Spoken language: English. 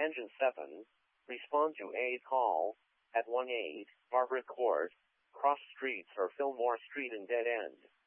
Engine 7, respond to aid call at 18 Barbara Court, cross streets or Fillmore Street in dead end.